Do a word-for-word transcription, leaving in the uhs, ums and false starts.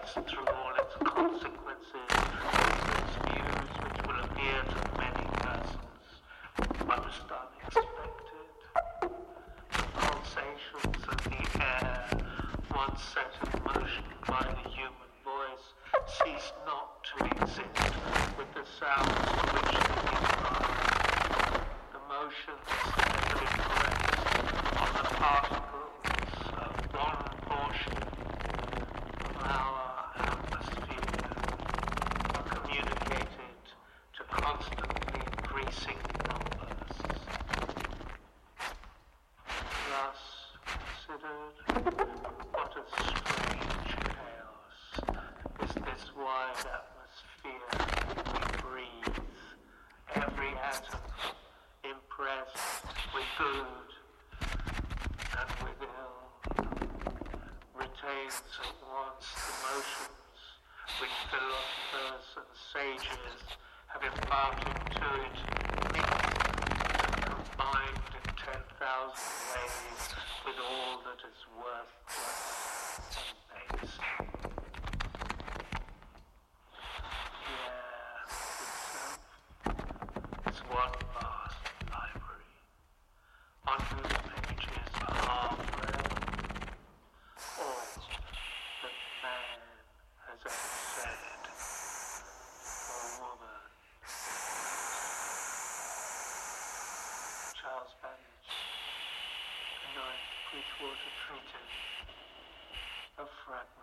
universe through all its consequences, its views which will appear to many persons most unexpected. The pulsations of the air, once set in motion by the human voice, cease not to exist with the sounds to which they reply. The motions that have impressed on the particles of one portion of our atmosphere are communicated to constantly increasing numbers. Thus considered, what a strange chaos is this wide atmosphere we breathe, every atom impressed with good and with ill, retains at once the motions which philosophers and sages have imparted to it, mixed and combined in ten thousand ways with all that is worthless and base. The air itself is one vast library, on whose pages are forever all that man has ever said, or woman. Charles Babbage, The Ninth Bridgewater Treatise, a fragment.